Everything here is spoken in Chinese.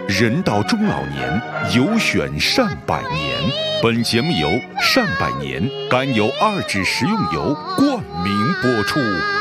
人到中老年，有选善百年。本节目由善百年甘油2酯食用油冠名播出。